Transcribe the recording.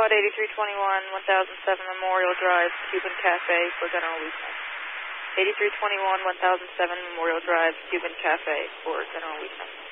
Squad 8321, 1007 Memorial Drive, Cuban Cafe for General Weakness. 8321, 1007 Memorial Drive, Cuban Cafe for General Weakness.